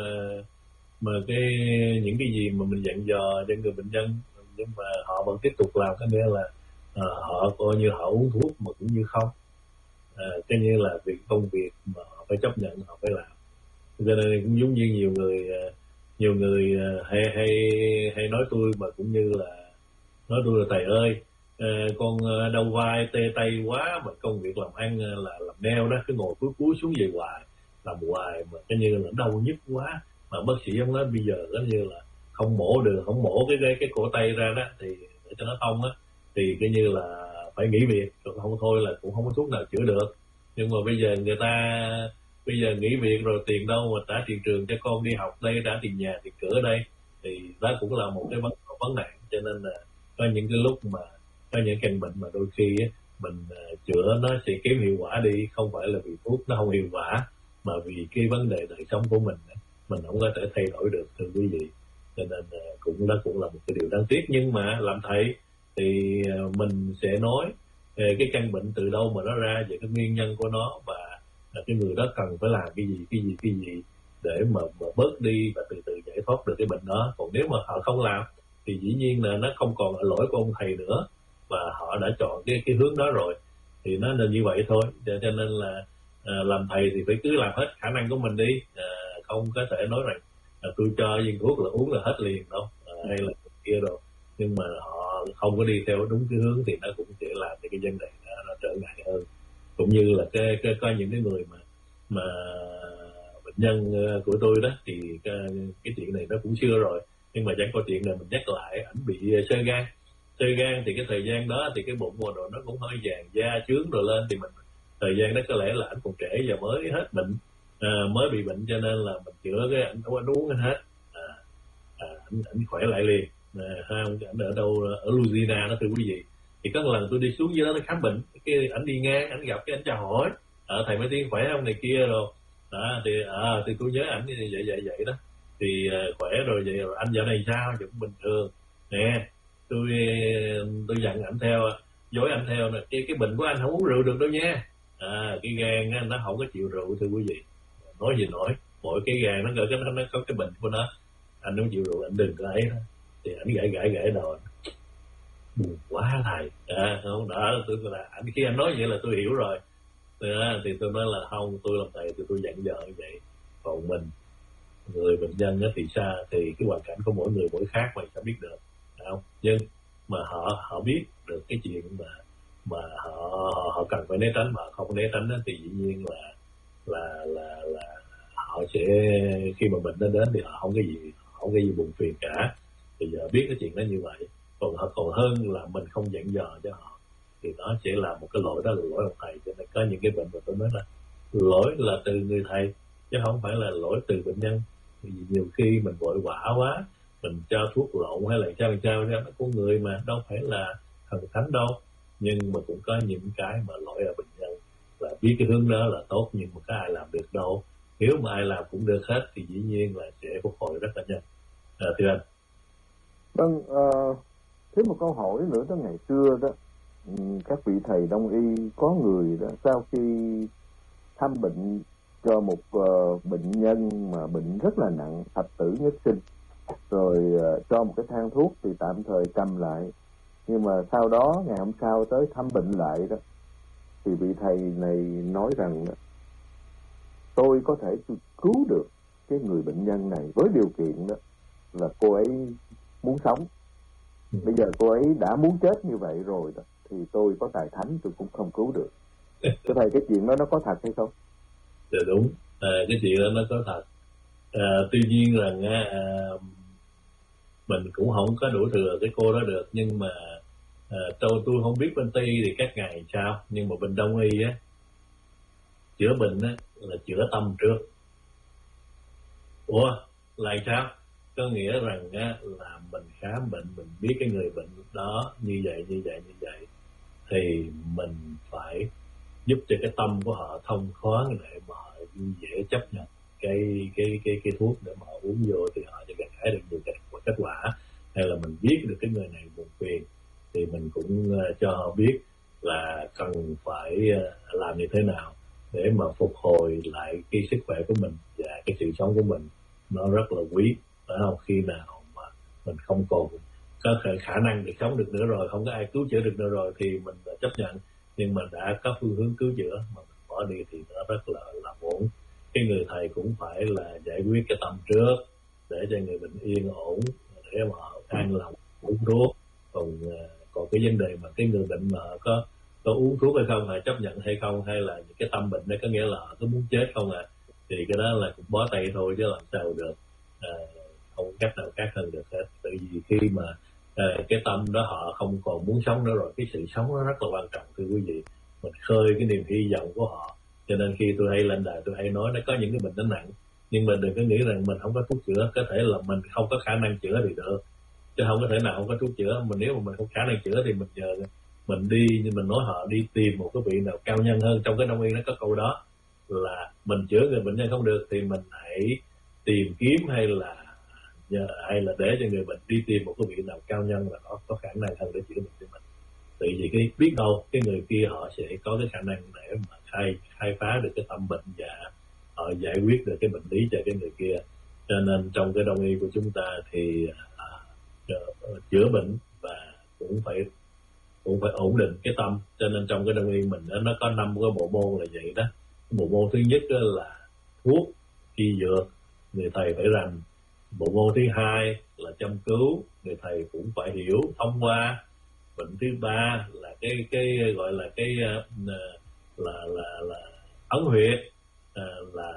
mà cái những cái gì mà mình dặn dò cho người bệnh nhân nhưng mà họ vẫn tiếp tục làm, có nghĩa là à, họ coi như họ uống thuốc mà cũng như không, à, cái như là việc công việc mà họ phải chấp nhận, họ phải làm. Cho nên cũng giống như nhiều người nhiều người hay hay hay nói tôi, mà cũng như là nói tôi là thầy ơi, uh, con đau vai tê tay quá, mà công việc làm ăn là làm nail đó, cứ ngồi cúi cúi xuống về hoài, làm hoài mà cái như là đau nhức quá, mà bác sĩ ông nói bây giờ giống như là không mổ được, không mổ cái cái, cái cổ tay ra đó thì để cho nó thông á, thì cái như là phải nghỉ việc, rồi không thôi là cũng không có thuốc nào chữa được. Nhưng mà bây giờ người ta bây giờ nghỉ việc rồi tiền đâu mà trả tiền trường cho con đi học đây, trả tiền nhà tiền cửa đây, thì đó cũng là một cái vấn vấn nạn. Cho nên là có những cái lúc mà có những căn bệnh mà đôi khi á, mình uh, chữa nó sẽ kém hiệu quả đi, không phải là vì thuốc nó không hiệu quả, mà vì cái vấn đề đời sống của mình mình không có thể thay đổi được thưa quý vị. Cho nên uh, cũng đó cũng là một cái điều đáng tiếc. Nhưng mà làm thầy thì uh, mình sẽ nói uh, cái căn bệnh từ đâu mà nó ra, về cái nguyên nhân của nó, và uh, cái người đó cần phải làm cái gì cái gì cái gì để mà, mà bớt đi và từ từ giải thoát được cái bệnh đó. Còn nếu mà họ không làm thì dĩ nhiên là nó không còn ở lỗi của ông thầy nữa, và họ đã chọn cái cái hướng đó rồi, thì nó là như vậy thôi. Cho nên là à, làm thầy thì phải cứ làm hết khả năng của mình đi, à, không có thể nói rằng à, tôi cho viên thuốc là uống là hết liền đâu, à, hay là kia rồi. Nhưng mà họ không có đi theo đúng cái hướng thì nó cũng sẽ làm cho cái vấn đề nó, nó trở ngại hơn. Cũng như là cái, cái có những cái người mà mà bệnh nhân của tôi đó thì cái, cái chuyện này nó cũng xưa rồi, nhưng mà chẳng có chuyện này mình nhắc lại. Ảnh bị xơ gan xơ gan thì cái thời gian đó thì cái bụng mùa đồ nó cũng hơi vàng da trướng rồi lên, thì mình thời gian đó có lẽ là ảnh còn trẻ và mới hết bệnh, à, mới bị bệnh, cho nên là mình chữa cái ảnh không có uống hết, à, à, ảnh, ảnh khỏe lại liền. À, không, ảnh ở đâu ở Louisiana đó thưa quý vị. Thì có một lần tôi đi xuống dưới đó nó khám bệnh, cái ảnh đi ngang, ảnh gặp cái ảnh chào hỏi, à, thầy Mai Tiên khỏe không này kia rồi đó, thì à, thì tôi nhớ ảnh như vậy vậy vậy đó. Thì uh, khỏe rồi vậy rồi, anh dạo này sao? Vẫn bình thường nè. Tôi tôi dặn ảnh theo, dối ảnh theo nè, cái cái bệnh của anh không uống rượu được đâu nha, à, cái gan á, nó không có chịu rượu thưa quý vị. Nói gì nói, mỗi cái gan nó có nó, nó có cái bệnh của nó, anh không chịu rượu anh đừng có ấy đó. Thì ảnh gãi gãi gãi đầu, buồn quá thầy, à, không đỡ. Tôi là anh khi anh nói vậy là tôi hiểu rồi. À, thì tôi nói là không, tôi làm thầy thì tôi dặn dò như vậy. Còn mình người bệnh nhân thì sao, thì cái hoàn cảnh của mỗi người mỗi khác, mình sẽ biết được, không? Nhưng mà họ họ biết được cái chuyện mà mà họ họ cần phải né tránh, mà không né tránh đó, thì dĩ nhiên là là là là họ sẽ khi mà bệnh nó đến thì họ không cái gì không cái gì buồn phiền cả. Thì giờ biết cái chuyện đó như vậy, còn họ còn hơn là mình không dặn dò cho họ, thì nó sẽ là một cái lỗi, đó là lỗi ông thầy. Cho nên có những cái bệnh mà tôi nói là lỗi là từ người thầy chứ không phải là lỗi từ bệnh nhân. Vì nhiều khi mình vội vã quá, mình cho thuốc lộn hay là sao sao ra, nó con người mà đâu phải là thần thánh đâu. Nhưng mà cũng có những cái mà lỗi ở bệnh nhân, là biết cái hướng đó là tốt, nhưng mà có ai làm được đâu. Nếu mà ai làm cũng được hết thì dĩ nhiên là sẽ phục hồi rất là nhanh. À, thưa anh. Vâng, uh, thêm một câu hỏi nữa đó. Ngày xưa đó, các vị thầy đông y có người đó, sau khi thăm bệnh cho một uh, bệnh nhân mà bệnh rất là nặng, thập tử nhất sinh, rồi uh, cho một cái thang thuốc thì tạm thời cầm lại. Nhưng mà sau đó ngày hôm sau tới thăm bệnh lại đó, thì vị thầy này nói rằng đó, tôi có thể cứu được cái người bệnh nhân này với điều kiện đó là cô ấy muốn sống. Bây giờ cô ấy đã muốn chết như vậy rồi đó, thì tôi có tài thánh tôi cũng không cứu được. Thưa thầy, cái chuyện đó nó có thật hay không? Dạ đúng, à, cái chuyện đó nó có thật. À, tuy nhiên rằng à, mình cũng không có đủ thừa cái cô đó được, nhưng mà à, tôi tôi không biết bên Tây thì các ngài sao, nhưng mà bên Đông y á, chữa bệnh á là chữa tâm trước. Ủa là sao? Có nghĩa rằng á là mình khám bệnh, mình biết cái người bệnh đó như vậy như vậy như vậy, thì mình phải giúp cho cái tâm của họ thông thoáng để mà họ dễ chấp nhận cái cái cái cái thuốc để mà họ uống vô, thì họ sẽ gặt hái được nhiều kết kết quả. Hay là mình biết được cái người này buồn phiền thì mình cũng uh, cho họ biết là cần phải uh, làm như thế nào để mà phục hồi lại cái sức khỏe của mình và cái sự sống của mình. Nó rất là quý, phải không? Khi nào mà mình không còn có khả năng để sống được nữa rồi, không có ai cứu chữa được nữa rồi, thì mình đã chấp nhận. Nhưng mà đã có phương hướng cứu chữa mà mình bỏ đi thì nó rất là là ổn. Cái người thầy cũng phải là giải quyết cái tâm trước để cho người bệnh yên ổn, để mà họ an lòng uống thuốc. Còn còn cái vấn đề mà cái người bệnh mà có có uống thuốc hay không, hay chấp nhận hay không, hay là những cái tâm bệnh đấy, có nghĩa là họ cứ muốn chết không à, thì cái đó là cũng bó tay thôi chứ làm sao được. À, không cách nào khác hơn được hết. Tại vì khi mà à, cái tâm đó họ không còn muốn sống nữa rồi, cái sự sống nó rất là quan trọng thưa quý vị. Mình khơi cái niềm hy vọng của họ. Cho nên khi tôi hay lên đài tôi hay nói nó có những cái bệnh nó nặng, nhưng mà đừng có nghĩ rằng mình không có thuốc chữa. Có thể là mình không có khả năng chữa thì được, chứ không có thể nào không có thuốc chữa. Mình nếu mà mình không khả năng chữa thì mình nhờ mình đi, như mình nói, họ đi tìm một cái vị nào cao nhân hơn. Trong cái Đông y nó có câu đó là mình chữa người bệnh nhân không được thì mình hãy tìm kiếm hay là nhờ, hay là để cho người bệnh đi tìm một cái vị nào cao nhân là có có khả năng hơn để chữa bệnh cho mình. Tại vì cái biết đâu cái người kia họ sẽ có cái khả năng để mà khai khai phá được cái tâm bệnh và họ giải quyết được cái bệnh lý cho cái người kia. Cho nên trong cái Đông y của chúng ta thì à, uh, chữa bệnh và cũng phải cũng phải ổn định cái tâm. Cho nên trong cái Đông y mình nó có năm cái bộ môn là vậy đó. Bộ môn thứ nhất là thuốc y dược, người thầy phải rành. Bộ môn thứ hai là châm cứu, người thầy cũng phải hiểu thông qua. Bệnh thứ ba là cái cái gọi là cái uh, là là là ấn huyệt, uh, là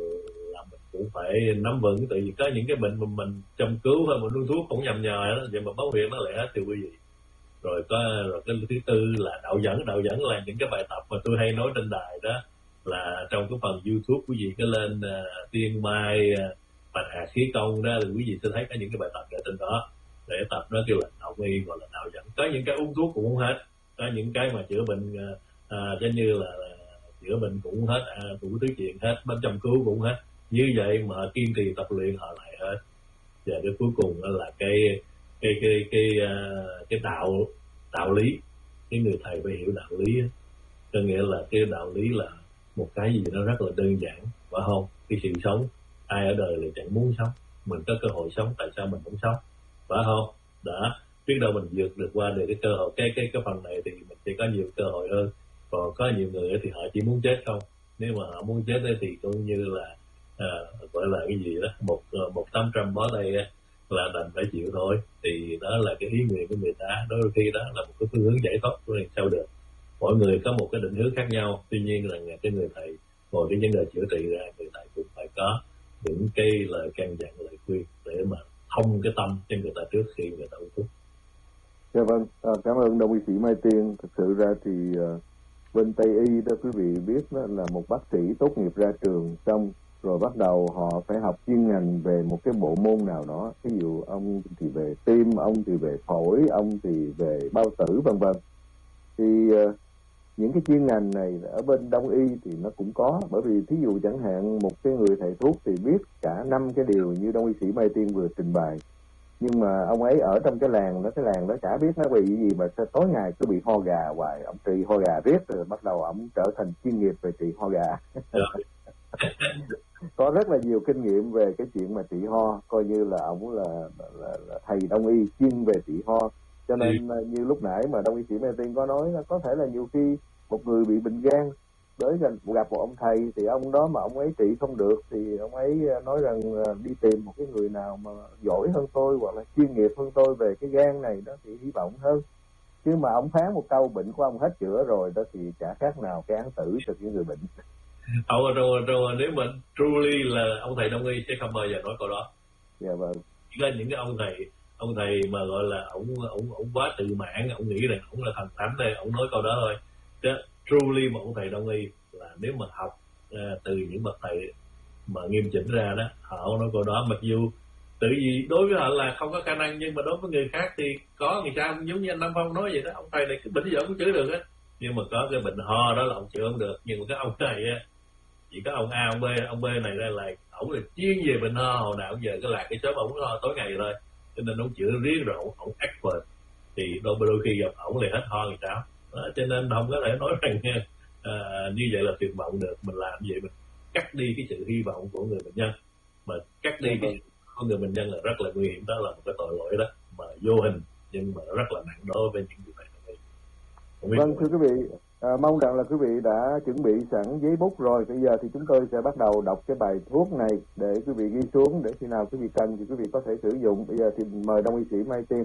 là mình cũng phải nắm vững. Tại vì có những cái bệnh mà mình châm cứu và mình uống thuốc cũng nhầm nhò đó, vậy mà báo huyệt nó lại hết thưa quý vị. Rồi có rồi cái thứ tư là đạo dẫn. Đạo dẫn là những cái bài tập mà tôi hay nói trên đài đó, là trong cái phần YouTube quý vị cái lên uh, Tiên Mai uh, Bạch Hạt Khí Công đó, thì quý vị sẽ thấy có những cái bài tập ở trên đó để tập. Nó kêu là đạo y, gọi là đạo dẫn. Có những cái uống thuốc cũng không hết, có những cái mà chữa bệnh uh, uh, giống như là, là chữa bệnh cũng hết, uh, đủ thứ chuyện hết, bên châm cứu cũng hết. Như vậy mà kiên trì tập luyện họ lại hết. Và cái cuối cùng đó là cái cái cái cái uh, cái đạo đạo lý. Cái người thầy phải hiểu đạo lý á. Có nghĩa là cái đạo lý là một cái gì nó rất là đơn giản, phải không? Cái sự sống, ai ở đời là chẳng muốn sống, mình có cơ hội sống, tại sao mình không sống, phải không? Đã biết đâu mình vượt được qua được cái cơ hội, cái cái cái phần này thì mình sẽ có nhiều cơ hội hơn. Còn có nhiều người thì họ chỉ muốn chết không. Nếu mà họ muốn chết thì cũng như là à, gọi là cái gì đó, một một tám trăm bó tay là đành phải chịu thôi. Thì đó là cái ý nguyện của người ta. Đôi khi đó là một cái phương hướng giải thoát của người sao được. Mỗi người có một cái định hướng khác nhau. Tuy nhiên là cái người thầy ngồi cái vấn đề chữa trị ra, người thầy cũng phải có những cái lời căn dặn, lời khuyên để mà thông cái tâm cho người ta trước khi người ta uống thuốc. Dạ vâng, à, cảm ơn đồng y sĩ Mai Tiên. Thực sự ra thì uh, bên Tây y đó quý vị biết đó, là một bác sĩ tốt nghiệp ra trường xong rồi bắt đầu họ phải học chuyên ngành về một cái bộ môn nào đó. Ví dụ ông thì về tim, ông thì về phổi, ông thì về bao tử vân vân. Thì uh, những cái chuyên ngành này ở bên Đông y thì nó cũng có. Bởi vì thí dụ chẳng hạn một cái người thầy thuốc thì biết cả năm cái điều như đồng y sĩ Mai Tiên vừa trình bày, nhưng mà ông ấy ở trong cái làng đó, cái làng đó chả biết nó bị gì mà tối ngày cứ bị ho gà hoài. Ông trị ho gà riết rồi bắt đầu ông trở thành chuyên nghiệp về trị ho gà. Có rất là nhiều kinh nghiệm về cái chuyện mà trị ho, coi như là ông là, là, là thầy đông y chuyên về trị ho. Cho nên như lúc nãy mà đồng y sĩ Mai Tiên có nói, có thể là nhiều khi một người bị bệnh gan tới gần gặp một ông thầy, thì ông đó mà ông ấy trị không được thì ông ấy nói rằng đi tìm một cái người nào mà giỏi hơn tôi hoặc là chuyên nghiệp hơn tôi về cái gan này đó thì hy vọng hơn. Chứ mà ông phán một câu bệnh của ông hết chữa rồi đó thì chả khác nào cái án tử cho những người bệnh. Ông rồi, rồi nếu mà truly là ông thầy đông y sẽ không bao giờ nói câu đó. Dạ vâng. Chỉ có những cái ông thầy ông thầy mà gọi là ông ông ông quá tự mãn, ông nghĩ rằng ông là thần thánh đây, ông nói câu đó thôi. Chứ truly một ông thầy đông y là nếu mà học uh, từ những bậc thầy mà nghiêm chỉnh ra đó, họ không nói câu đó, mặc dù tự vì đối với họ là không có khả năng, nhưng mà đối với người khác thì có. Người sao giống như anh Nam Phong nói vậy đó, ông thầy này cái bệnh gì ông cũng chữa được á, nhưng mà có cái bệnh ho đó là ông chữa không được. Nhưng mà cái ông này á, chỉ có ông A, ông B, ông B này ra là ổng là chuyên về bệnh ho, hồi nào giờ cái là cái sớm ổng ho tối ngày thôi, cho nên ông chữa riết rồi ổng, ổng expert, thì đôi đôi khi gặp ổng là hết ho người sao đó, cho nên không có thể nói rằng à, như vậy là tuyệt vọng được. Mình làm vậy mình cắt đi cái sự hy vọng của người bệnh nhân, mà cắt đi cái sự của người bệnh nhân là rất là nguy hiểm. Đó là một cái tội lỗi đó mà vô hình nhưng mà rất là nặng đối với những người bệnh. Vâng, thưa quý vị, à, mong rằng là quý vị đã chuẩn bị sẵn giấy bút rồi. Bây giờ thì chúng tôi sẽ bắt đầu đọc cái bài thuốc này để quý vị ghi xuống, để khi nào quý vị cần thì quý vị có thể sử dụng. Bây giờ thì mời Đông y sĩ Mai Tiên.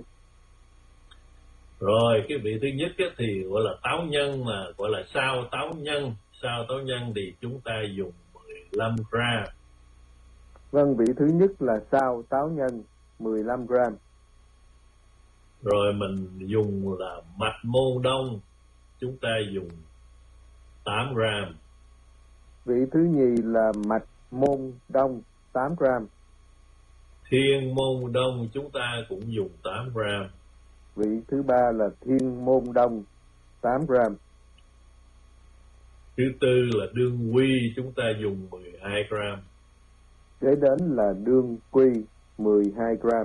Rồi, cái vị thứ nhất thì gọi là táo nhân, mà gọi là sao táo nhân. Sao táo nhân thì chúng ta dùng mười lăm gram. Vâng, vị thứ nhất là sao táo nhân mười lăm gram. Rồi mình dùng là mạch môn đông, chúng ta dùng tám gram. Vị thứ nhì là mạch môn đông tám gram. Thiên môn đông chúng ta cũng dùng tám gram. Vị thứ ba là thiên môn đông tám gram. Thứ tư là đương quy, chúng ta dùng mười hai gram. Kế đến là đương quy mười hai gram.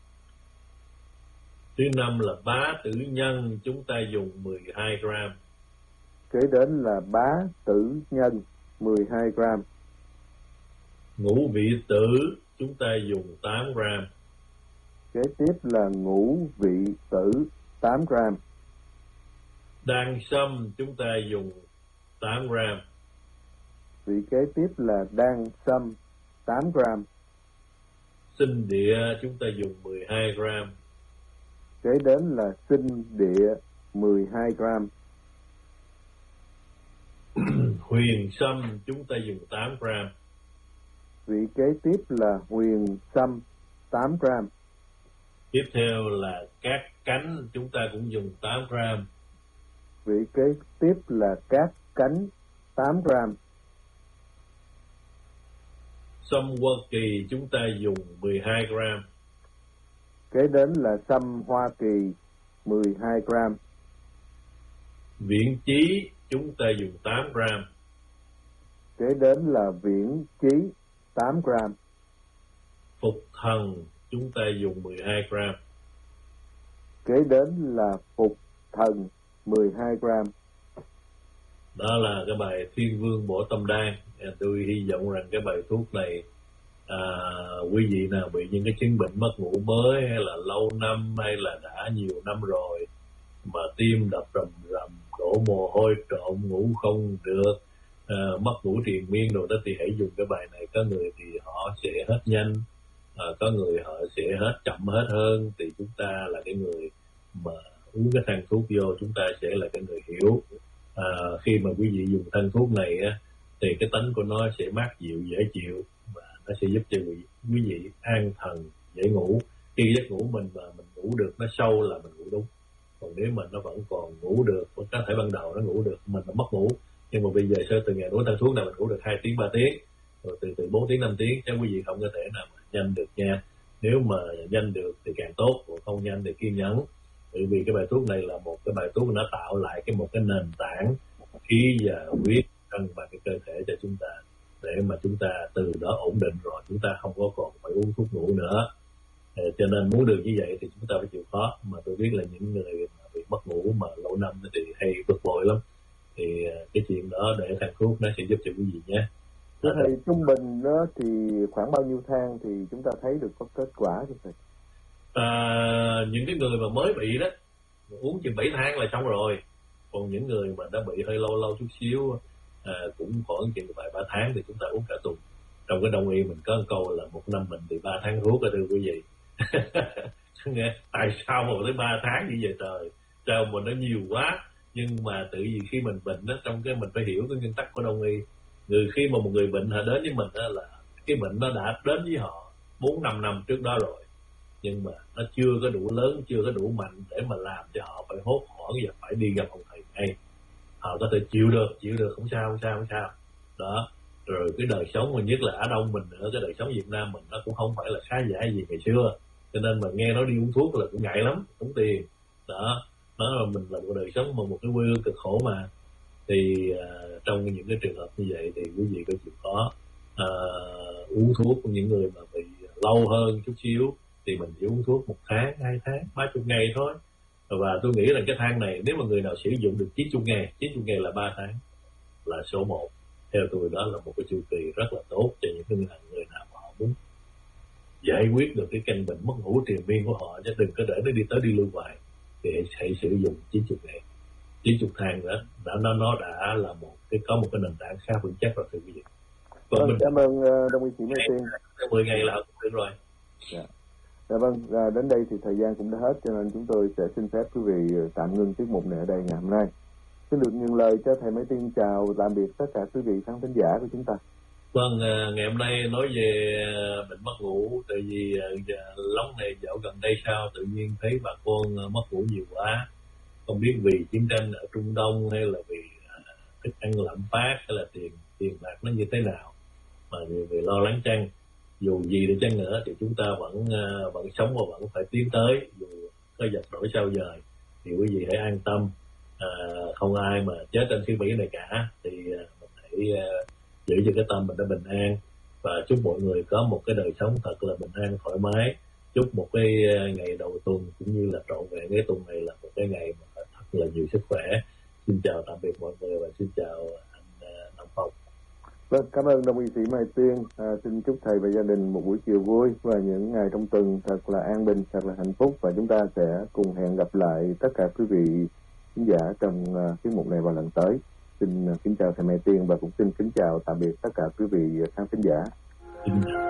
Thứ năm là bá tử nhân, chúng ta dùng mười hai gram. Kế đến là bá tử nhân mười hai gram. Ngũ vị tử chúng ta dùng tám gram. Kế tiếp là ngũ vị tử tám gram. Đan sâm chúng ta dùng tám gram. Vị kế tiếp là đan sâm tám gram. Sinh địa chúng ta dùng mười hai gram. Kế đến là sinh địa mười hai gram. Huyền sâm chúng ta dùng tám gram. Vị kế tiếp là huyền sâm tám gram. Tiếp theo là cát cánh, chúng ta cũng dùng tám gram. Vị kế tiếp là cát cánh tám gram. Sâm Hoa Kỳ chúng ta dùng mười hai gram. Kế đến là sâm Hoa Kỳ mười hai gram. Viễn chí chúng ta dùng tám gram. Kế đến là viễn chí tám gram. Phục thần chúng ta dùng mười hai gram. Kế đến là phục thần mười hai gram. Đó là cái bài Thiên Vương Bổ Tâm Đan. Tôi hy vọng rằng cái bài thuốc này à, quý vị nào bị những cái chứng bệnh mất ngủ mới, hay là lâu năm, hay là đã nhiều năm rồi mà tim đập rầm rầm, đổ mồ hôi trộm, ngủ không được, à, mất ngủ triền miên rồi đó, thì hãy dùng cái bài này. Có người thì họ sẽ hết nhanh, à, có người họ sẽ hết chậm hết hơn. Thì chúng ta là cái người mà uống cái thang thuốc vô, chúng ta sẽ là cái người hiểu. À, khi mà quý vị dùng thang thuốc này á, thì cái tánh của nó sẽ mát dịu, dễ chịu, và nó sẽ giúp cho quý, quý vị an thần, dễ ngủ. Khi giấc ngủ mình mà mình ngủ được nó sâu là mình ngủ đúng. Còn nếu mà nó vẫn còn ngủ được, có thể ban đầu nó ngủ được, mình là mất ngủ, nhưng mà bây giờ sau từ ngày uống thang thuốc này mình ngủ được hai tiếng, ba tiếng, rồi từ từ bốn tiếng, năm tiếng, cho quý vị không có thể nào mà nhanh được nha. Nếu mà nhanh được thì càng tốt, còn không nhanh thì kiên nhẫn. Bởi vì cái bài thuốc này là một cái bài thuốc nó tạo lại cái một cái nền tảng khí và huyết cân bằng cái cơ thể cho chúng ta, để mà chúng ta từ đó ổn định rồi chúng ta không có còn phải uống thuốc ngủ nữa. Cho nên muốn được như vậy thì chúng ta phải chịu khó. Mà tôi biết là những người mà bị mất ngủ mà lâu năm thì hay bực bội lắm, thì cái chuyện đó để thang thuốc nó sẽ giúp cho quý vị nhé. Thưa thầy, trung bình đó thì khoảng bao nhiêu thang thì chúng ta thấy được có kết quả thưa thầy? À, những cái người mà mới bị đó uống chừng bảy thang là xong rồi. Còn những người mà đã bị hơi lâu lâu chút xíu, à, cũng khoảng chừng vài ba tháng thì chúng ta uống cả tuần. Trong cái đông y mình có một câu là một năm mình thì ba tháng thuốc đó thưa quý vị. Nghe tại sao mà tới ba tháng như vậy trời, sao mà nó nhiều quá. Nhưng mà tự vì khi mình bệnh đó, trong cái mình phải hiểu cái nguyên tắc của đông y. Người khi mà một người bệnh họ đến với mình đó là cái bệnh nó đã đến với họ bốn năm năm trước đó rồi, nhưng mà nó chưa có đủ lớn, chưa có đủ mạnh để mà làm cho họ phải hốt hoảng và phải đi gặp ông thầy ngay. Họ có thể chịu được, chịu được không sao, không sao, không sao. Đó, rồi cái đời sống mà nhất là Á Đông mình nữa, cái đời sống Việt Nam mình nó cũng không phải là khá giả gì ngày xưa, cho nên mà nghe nói đi uống thuốc là cũng ngại lắm, tốn tiền. Đó, đó là mình là một đời sống mà một cái quê hương cực khổ mà. Thì uh, trong những cái trường hợp như vậy thì quý vị có chịu khó uh, uống thuốc của những người mà bị lâu hơn chút xíu thì mình chỉ uống thuốc một tháng, hai tháng, ba chục ngày thôi. Và tôi nghĩ là cái thang này nếu mà người nào sử dụng được chín mươi ngày, chín mươi ngày là ba tháng là số một. Theo tôi đó là một cái chu kỳ rất là tốt cho những người, người nào mà họ muốn giải quyết được cái căn bệnh mất ngủ triền miên của họ, chứ đừng có để nó đi tới đi lui hoài. Thì hãy sử dụng chín mươi ngày. chín mươi thang đó đã nó nó đã là một cái có một cái nền tảng khá vững chắc rồi thưa quý vị. Vâng, mình, cảm ơn uh, đồng y sĩ Mai Tiên. mười ngày là cũng được rồi. Dạ. Dạ vâng, à, đến đây thì thời gian cũng đã hết, cho nên chúng tôi sẽ xin phép quý vị tạm ngưng tiết mục này ở đây ngày hôm nay. Xin được nhận lời cho thầy Mai Tiên chào tạm biệt tất cả quý vị khán thính giả của chúng ta. Vâng, ngày hôm nay nói về bệnh mất ngủ, tại vì lóng này dạo gần đây sao tự nhiên thấy bà con mất ngủ nhiều quá, không biết vì chiến tranh ở Trung Đông hay là vì thức ăn lạm phát hay là tiền tiền bạc nó như thế nào mà nhiều người lo lắng chăng. Dù gì đi chăng nữa thì chúng ta vẫn vẫn sống và vẫn phải tiến tới, dù có giặc đổi sao dời thì quý vị hãy an tâm, à, không ai mà chết trên thế giới này cả. Thì mình hãy giữ cho cái tâm mình nó bình an và chúc mọi người có một cái đời sống thật là bình an thoải mái. Chúc một cái ngày đầu tuần cũng như là trọn vẹn cái tuần này là một cái ngày mà thật là nhiều sức khỏe. Xin chào tạm biệt mọi người và xin chào anh Nam Phong. Vâng, cảm ơn đồng y sĩ Mai Tiên. À, xin chúc thầy và gia đình một buổi chiều vui và những ngày trong tuần thật là an bình, thật là hạnh phúc, và chúng ta sẽ cùng hẹn gặp lại tất cả quý vị khán giả trong uh, tiết mục này vào lần tới. Xin uh, kính chào thầy Mai Tiên và cũng xin kính chào tạm biệt tất cả quý vị khán thính giả.